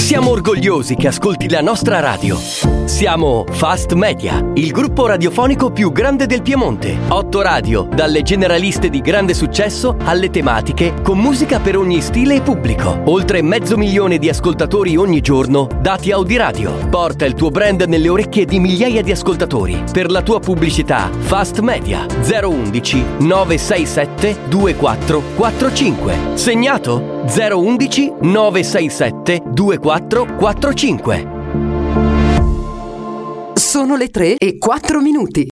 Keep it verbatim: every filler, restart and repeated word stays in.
Siamo orgogliosi che ascolti la nostra radio. Siamo Fast Media, il gruppo radiofonico più grande del Piemonte. Otto radio, dalle generaliste di grande successo alle tematiche, con musica per ogni stile e pubblico. Oltre mezzo milione di ascoltatori ogni giorno, dati Audiradio. Porta il tuo brand nelle orecchie di migliaia di ascoltatori. Per la tua pubblicità, Fast Media zero undici nove sei sette due quattro quattro cinque. Segnato? zero undici nove sei sette due quattro quattro cinque. Sono le tre e quattro minuti.